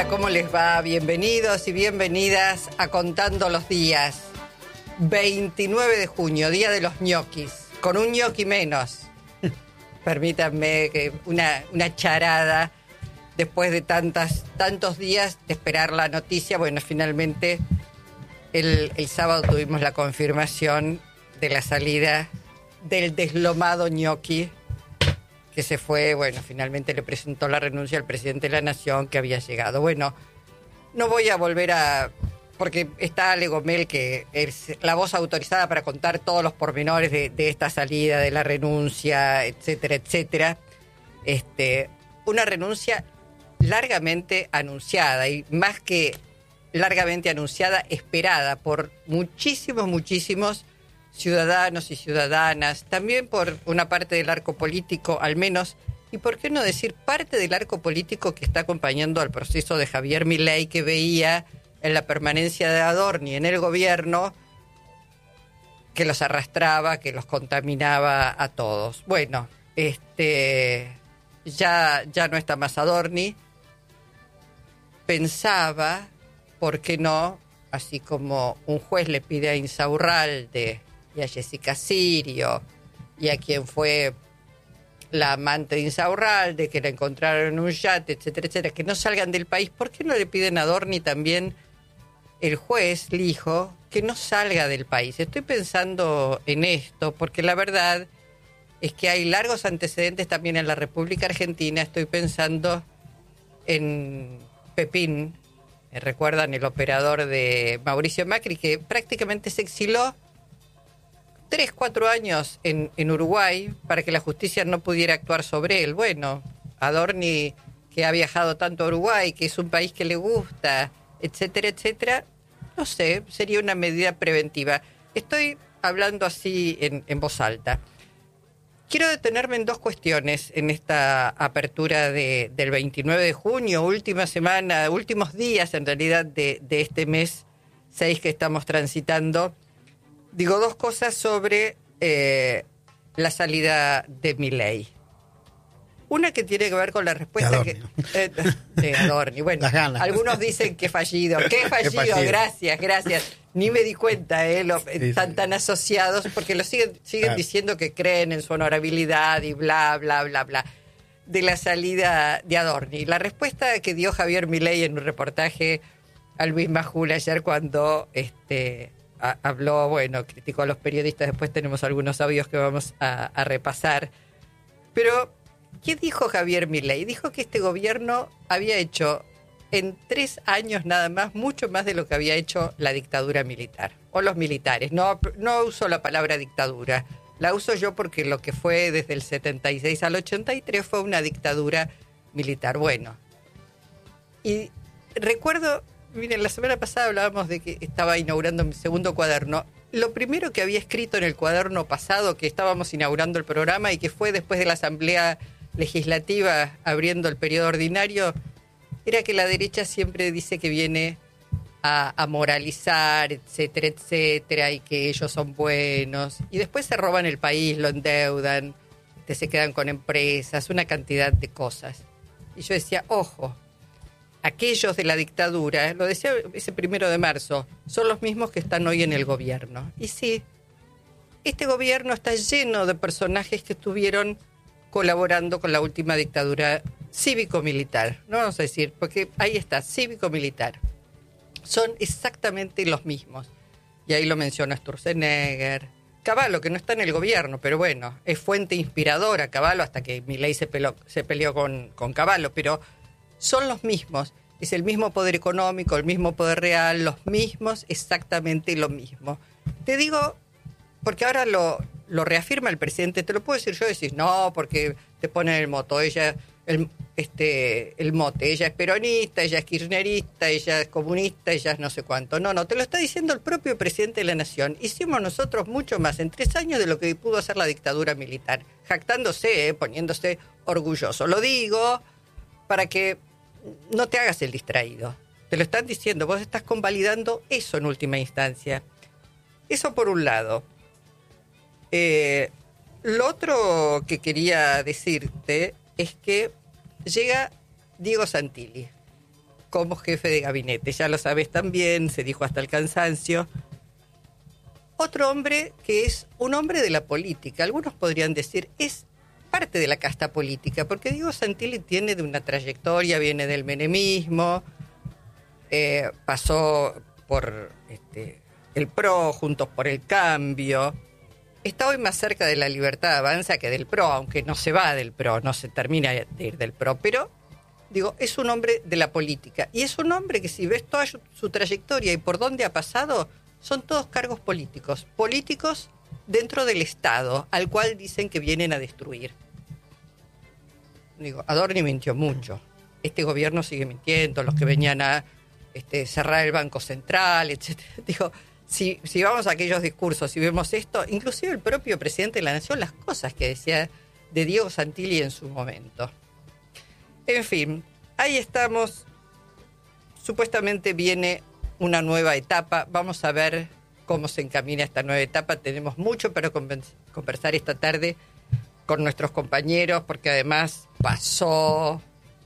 Hola, ¿cómo les va? Bienvenidos y bienvenidas a Contando los Días. 29 de junio, Día de los ñoquis, con un ñoqui menos. Permítanme que una charada después de tantos días de esperar la noticia. Bueno, finalmente el sábado tuvimos la confirmación de la salida del deslomado ñoqui, que se fue. Bueno, finalmente le presentó la renuncia al presidente de la Nación, que había llegado. Bueno, no voy a volver porque está Ale Gomel, que es la voz autorizada para contar todos los pormenores de esta salida, de la renuncia, etcétera, etcétera. Una renuncia largamente anunciada, y más que largamente anunciada, esperada por muchísimos ciudadanos y ciudadanas, también por una parte del arco político, al menos, y por qué no decir parte del arco político que está acompañando al proceso de Javier Milei, que veía en la permanencia de Adorni en el gobierno que los arrastraba, que los contaminaba a todos. Bueno, ya no está más Adorni. Pensaba, ¿por qué no? Así como un juez le pide a Insaurralde y a Jessica Sirio y a quien fue la amante de Insaurralde, que la encontraron en un yate, etcétera, etcétera, que no salgan del país, ¿por qué no le piden a Adorni también, el juez, Lijo, que no salga del país? Estoy pensando en esto porque la verdad es que hay largos antecedentes también en la República Argentina. Estoy pensando en Pepín, recuerdan, el operador de Mauricio Macri, que prácticamente se exiló 3-4 años en Uruguay para que la justicia no pudiera actuar sobre él. Bueno, Adorni, que ha viajado tanto a Uruguay, que es un país que le gusta, etcétera, etcétera, no sé, sería una medida preventiva. Estoy hablando así en voz alta. Quiero detenerme en dos cuestiones en esta apertura del 29 de junio, última semana, últimos días en realidad de este mes 6 que estamos transitando. Digo dos cosas sobre la salida de Milei. Una que tiene que ver con la respuesta de Adorni. Bueno, algunos dicen que fallido. ¡Qué fallido! Gracias. Ni me di cuenta, están tan asociados, porque lo siguen diciendo que creen en su honorabilidad y bla, bla, bla, bla, de la salida de Adorni. La respuesta que dio Javier Milei en un reportaje a Luis Majul ayer cuando habló, bueno, criticó a los periodistas. Después tenemos algunos audios que vamos a repasar. Pero ¿qué dijo Javier Milei? Dijo que este gobierno había hecho en 3 años nada más mucho más de lo que había hecho la dictadura militar o los militares. No uso la palabra dictadura, la uso yo porque lo que fue desde el 76 al 83 fue una dictadura militar. Bueno, y recuerdo, miren, la semana pasada hablábamos de que estaba inaugurando mi segundo cuaderno. Lo primero que había escrito en el cuaderno pasado, que estábamos inaugurando el programa y que fue después de la Asamblea Legislativa abriendo el periodo ordinario, era que la derecha siempre dice que viene a moralizar, etcétera, etcétera, y que ellos son buenos, y después se roban el país, lo endeudan, se quedan con empresas, una cantidad de cosas. Y yo decía, ojo, aquellos de la dictadura, lo decía ese 1 de marzo, son los mismos que están hoy en el gobierno. Y sí, este gobierno está lleno de personajes que estuvieron colaborando con la última dictadura cívico-militar. No vamos a decir, porque ahí está, cívico-militar. Son exactamente los mismos. Y ahí lo menciona Sturzenegger. Cavallo, que no está en el gobierno, pero bueno, es fuente inspiradora Cavallo, hasta que Milei se peleó con Cavallo, pero son los mismos. Es el mismo poder económico, el mismo poder real, los mismos, exactamente lo mismo. Te digo, porque ahora lo reafirma el presidente, te lo puedo decir yo, decís, no, porque te ponen el moto, el mote, ella es peronista, ella es kirchnerista, ella es comunista, ella es no sé cuánto. No, te lo está diciendo el propio presidente de la Nación. Hicimos nosotros mucho más en 3 años de lo que pudo hacer la dictadura militar, jactándose, poniéndose orgulloso. Lo digo para que no te hagas el distraído. Te lo están diciendo, vos estás convalidando eso en última instancia. Eso por un lado. Lo otro que quería decirte es que llega Diego Santilli como jefe de gabinete. Ya lo sabes también, se dijo hasta el cansancio. Otro hombre que es un hombre de la política. Algunos podrían decir, es parte de la casta política, porque Diego Santilli tiene de una trayectoria, viene del menemismo, pasó por el PRO, Juntos por el Cambio. Está hoy más cerca de la Libertad Avanza que del PRO, aunque no se va del PRO, no se termina de ir del PRO, pero digo, es un hombre de la política. Y es un hombre que, si ves toda su trayectoria y por dónde ha pasado, son todos cargos políticos. Políticos dentro del Estado, al cual dicen que vienen a destruir. Digo, Adorni mintió mucho. Este gobierno sigue mintiendo, los que venían a cerrar el Banco Central, etcétera. Digo, si vamos a aquellos discursos, si vemos esto, inclusive el propio presidente de la Nación, las cosas que decía de Diego Santilli en su momento. En fin, ahí estamos. Supuestamente viene una nueva etapa. Vamos a ver cómo se encamina esta nueva etapa. Tenemos mucho para conversar esta tarde con nuestros compañeros, porque además pasó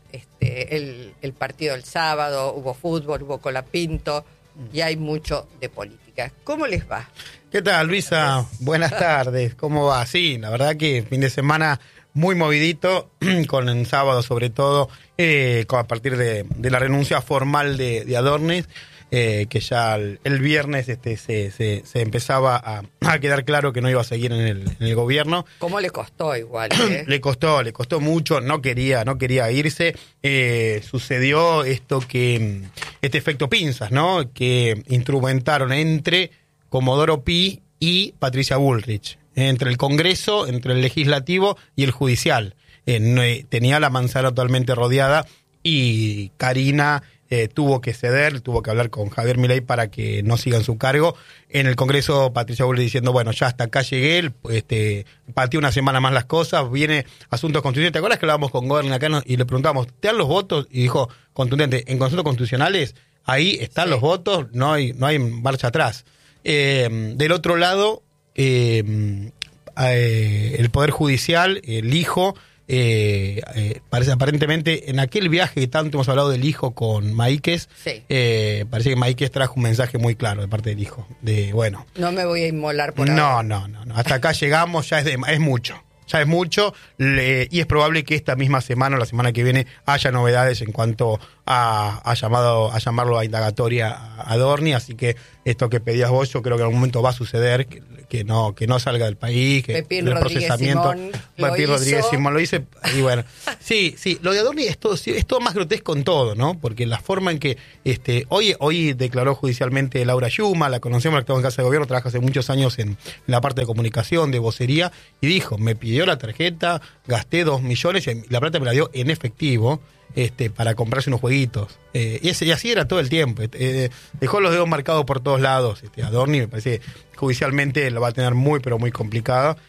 el partido del sábado, hubo fútbol, hubo colapinto y hay mucho de política. ¿Cómo les va? ¿Qué tal, Luisa? Buenas tardes. ¿Cómo va? Sí, la verdad que fin de semana muy movidito, con el sábado sobre todo, a partir de la renuncia formal de Adorni, que ya el viernes se empezaba a quedar claro que no iba a seguir en el gobierno. ¿Cómo le costó igual? Le costó mucho, no quería irse. Sucedió este efecto pinzas, ¿no? Que instrumentaron entre Comodoro Pi y Patricia Bullrich, entre el Congreso, entre el Legislativo y el Judicial. Tenía la manzana totalmente rodeada y Karina tuvo que ceder, tuvo que hablar con Javier Milei para que no siga en su cargo. En el Congreso, Patricia Bullrich diciendo, bueno, ya hasta acá llegué, pateé una semana más las cosas, viene asuntos constitucionales. ¿Te acuerdas que hablábamos con Gordon acá y le preguntamos, ¿te dan los votos? Y dijo, contundente, en consultas constitucionales, ahí están los votos, no hay marcha atrás. Del otro lado, el Poder Judicial, el hijo, parece aparentemente en aquel viaje que tanto hemos hablado del hijo con Maíquez, sí. Parece que Maíquez trajo un mensaje muy claro de parte del hijo, de bueno, no me voy a inmolar por ahora. No, hasta acá llegamos, ya es mucho. Ya es mucho, y es probable que esta misma semana o la semana que viene haya novedades en cuanto a llamarlo a indagatoria a Adorni, así que esto que pedías vos, yo creo que en algún momento va a suceder, que no salga del país, que Pepín el Rodríguez procesamiento. Pepín Rodríguez Simón lo dice, y bueno, sí, lo de Adorni es todo más grotesco en todo, ¿no? Porque la forma en que hoy declaró judicialmente Laura Yuma, la conocemos, la que estaba en Casa de Gobierno, trabaja hace muchos años en la parte de comunicación, de vocería, y dijo, me pidió la tarjeta, gasté 2 millones y la plata me la dio en efectivo para comprarse unos jueguitos. Y así era todo el tiempo. Dejó los dedos marcados por todos lados. Adorni me parece que judicialmente lo va a tener muy, pero muy complicado.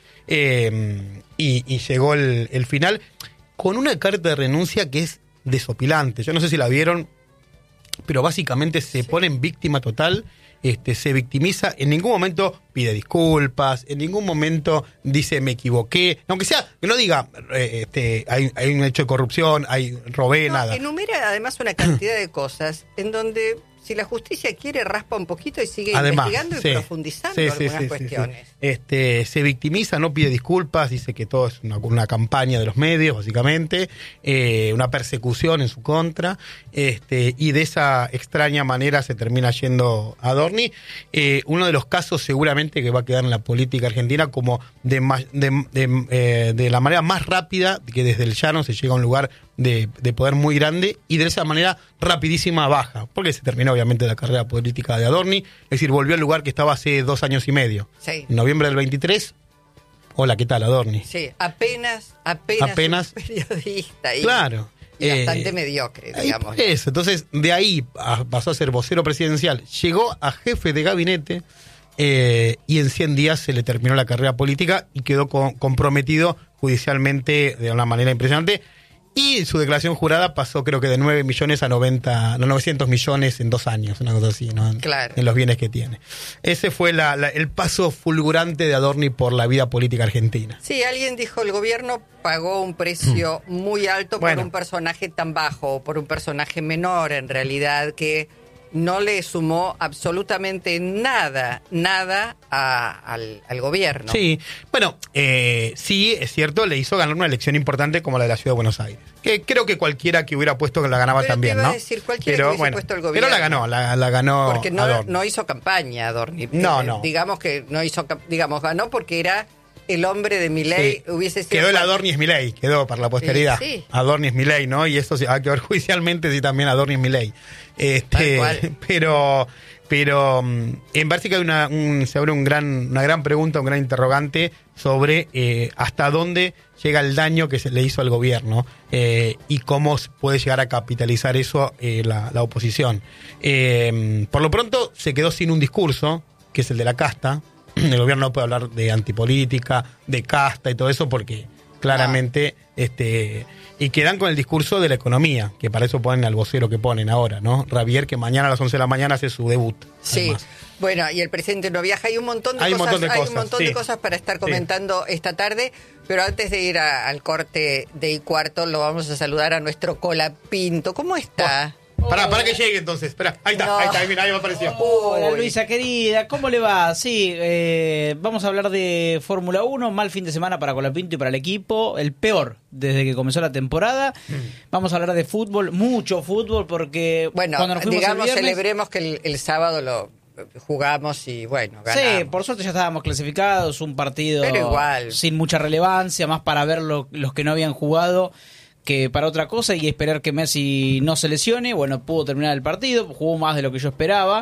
Y llegó el final con una carta de renuncia que es desopilante. Yo no sé si la vieron, pero básicamente se pone en víctima total. Se victimiza, en ningún momento pide disculpas, en ningún momento dice me equivoqué, aunque sea, que no diga hay un hecho de corrupción, robé, nada. Enumera además una cantidad de cosas en donde, si la justicia quiere, raspa un poquito y sigue investigando y profundizando algunas cuestiones. Se victimiza, no pide disculpas, dice que todo es una campaña de los medios, básicamente, una persecución en su contra, y de esa extraña manera se termina yendo Adorni. Uno de los casos seguramente que va a quedar en la política argentina como de la manera más rápida, que desde el llano se llega a un lugar de poder muy grande, y de esa manera rapidísima baja, porque se terminó obviamente la carrera política de Adorni, es decir, volvió al lugar que estaba hace 2 años y medio. Sí. En noviembre del 23, hola, ¿qué tal, Adorni? Sí, apenas un periodista. Claro. Y bastante mediocre, digamos. Eso, entonces de ahí pasó a ser vocero presidencial, llegó a jefe de gabinete, y en 100 días se le terminó la carrera política y quedó comprometido judicialmente de una manera impresionante. Y su declaración jurada pasó creo que de 9 millones a 900 millones en 2 años, una cosa así, ¿no? Claro. En los bienes que tiene. Ese fue el paso fulgurante de Adorni por la vida política argentina. Sí, alguien dijo, el gobierno pagó un precio muy alto por un personaje tan bajo, por un personaje menor en realidad, que no le sumó absolutamente nada al gobierno. Sí, bueno, sí, es cierto, le hizo ganar una elección importante como la de la Ciudad de Buenos Aires. Que creo que cualquiera que hubiera puesto que la ganaba pero también, te iba ¿no? a decir, cualquiera que hubiese puesto el gobierno. Pero la ganó, la ganó. Porque no hizo campaña Adorni. No. Digamos que no hizo, ganó porque era el hombre de Milei. Sí. Hubiese sido quedó el Adorni es Milei, quedó para la posteridad. Sí. Adorni es Milei, ¿no? Y eso hay que ver judicialmente si también Adorni es Milei. Tal cual. Pero me parece que hay se abre una gran pregunta, un gran interrogante sobre hasta dónde llega el daño que se le hizo al gobierno y cómo puede llegar a capitalizar eso la oposición. Por lo pronto se quedó sin un discurso, que es el de la casta. El gobierno no puede hablar de antipolítica, de casta y todo eso porque claramente y quedan con el discurso de la economía, que para eso ponen al vocero que ponen ahora, ¿no? Javier, que mañana a las 11 de la mañana hace su debut. Sí, además. Bueno, y el presidente no viaja. Hay un montón de cosas para estar comentando esta tarde, pero antes de ir al corte de Y4, lo vamos a saludar a nuestro Colapinto. ¿Cómo está? Para que llegue entonces. Espera, ahí está, mira, ahí me apareció. Hola Luisa querida, ¿cómo le va? Sí, vamos a hablar de Fórmula 1, mal fin de semana para Colapinto y para el equipo, el peor desde que comenzó la temporada. Vamos a hablar de fútbol, mucho fútbol, porque cuando nos fuimos digamos, el viernes, celebremos que el sábado lo jugamos y bueno, ganamos. Sí, por suerte ya estábamos clasificados, un partido pero igual, sin mucha relevancia, más para ver los que no habían jugado que para otra cosa y esperar que Messi no se lesione. Bueno, pudo terminar el partido, jugó más de lo que yo esperaba.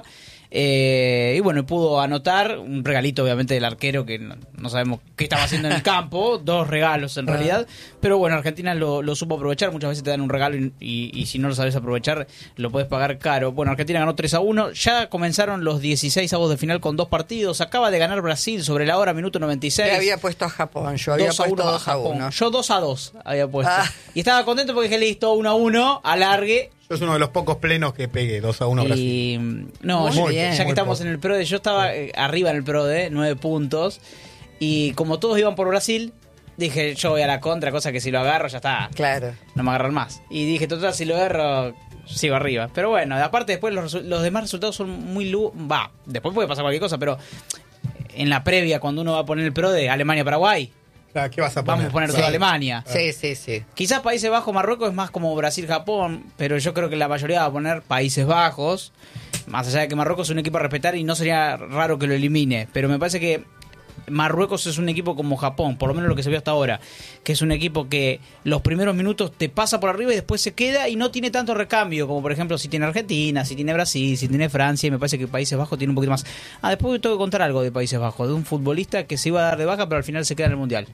Y bueno, pudo anotar un regalito obviamente del arquero que no sabemos qué estaba haciendo en el campo, 2 regalos en realidad, pero bueno, Argentina lo supo aprovechar. Muchas veces te dan un regalo y si no lo sabes aprovechar lo puedes pagar caro. Bueno, Argentina ganó 3-1, ya comenzaron los 16 avos de final con 2 partidos, acaba de ganar Brasil sobre la hora, minuto 96. Le había puesto a Japón, yo había puesto 2-1. Yo 2-2 había puesto. Y estaba contento porque dije listo, 1-1, alargue. Yo es uno de los pocos plenos que pegué, 2-1 Brasil. No, ya que estamos en el PRODE, yo estaba arriba en el PRODE, 9 puntos, y como todos iban por Brasil, dije, yo voy a la contra, cosa que si lo agarro ya está. Claro. No me agarran más. Y dije, total, si lo agarro, sigo arriba. Pero bueno, aparte después los demás resultados son muy... después puede pasar cualquier cosa, pero en la previa, cuando uno va a poner el PRODE, Alemania-Paraguay... ¿Qué vas a poner? Vamos a poner toda Alemania. Sí. Quizás Países Bajos, Marruecos es más como Brasil-Japón, pero yo creo que la mayoría va a poner Países Bajos, más allá de que Marruecos es un equipo a respetar y no sería raro que lo elimine, pero me parece que Marruecos es un equipo como Japón, por lo menos lo que se vio hasta ahora, que es un equipo que los primeros minutos te pasa por arriba y después se queda y no tiene tanto recambio, como por ejemplo si tiene Argentina, si tiene Brasil, si tiene Francia, y me parece que Países Bajos tiene un poquito más. Después tengo que contar algo de Países Bajos, de un futbolista que se iba a dar de baja pero al final se queda en el Mundial.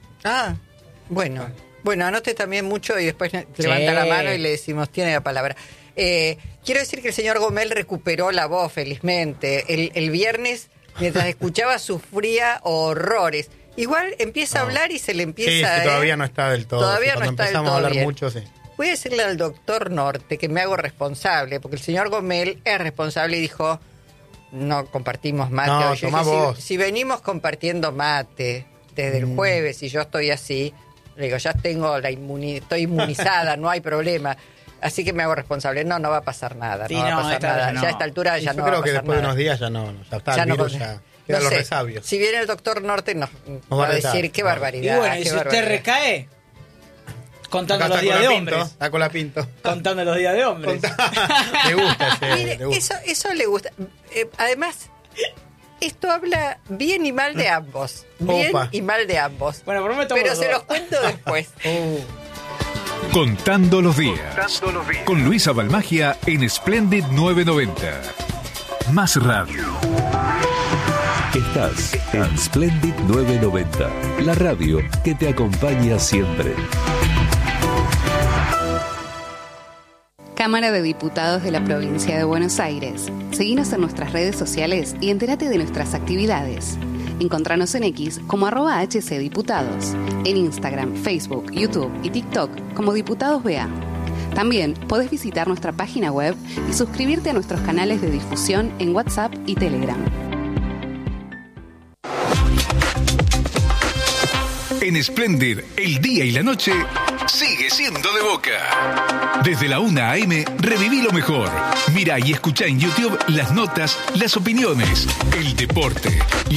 Bueno, anote también mucho y después levanta la mano y le decimos, tiene la palabra. Quiero decir que el señor Gomel recuperó la voz, felizmente. El viernes, mientras escuchaba, sufría horrores. Igual empieza a hablar y se le empieza... Sí, todavía no está del todo. Todavía no está del todo empezamos a hablar bien. mucho, sí. Voy a decirle al doctor Norte que me hago responsable, porque el señor Gomel es responsable y dijo, no compartimos mate hoy. Tomá vos. Si venimos compartiendo mate desde el jueves y yo estoy así, le digo, ya tengo estoy inmunizada, no hay problema. Así que me hago responsable. No va a pasar nada. Sí, no va a pasar nada. no. Ya a esta altura ya no va a pasar nada. Yo creo que después de unos días ya está el virus, ya quedan los resabios. Si viene el doctor Norte nos va a decir qué barbaridad. Y bueno, y si usted recae, contando los días de hombres. Está con la pinto. Contando los días de hombres. Le gusta Mire, le gusta. Eso le gusta. Además, esto habla bien y mal de ambos. Bien y mal de ambos. Bueno, pero se los cuento después. Contando los días. Con Luisa Balmagia en Splendid 990. Más radio. Estás en Splendid 990, la radio que te acompaña siempre. Cámara de Diputados de la Provincia de Buenos Aires. Seguinos en nuestras redes sociales y entérate de nuestras actividades. Encontranos en X como @HCDiputados, en Instagram, Facebook, YouTube y TikTok como Diputados BA. También podés visitar nuestra página web y suscribirte a nuestros canales de difusión en WhatsApp y Telegram. En Splendid, el día y la noche sigue siendo de Boca. Desde la 1 a.m. reviví lo mejor. Mira y escucha en YouTube las notas, las opiniones, el deporte,